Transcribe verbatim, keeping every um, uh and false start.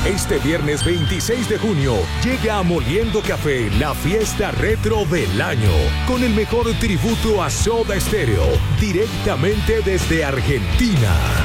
Este viernes veintiséis de junio llega a Moliendo Café la fiesta retro del año, con el mejor tributo a Soda Stereo, directamente desde Argentina.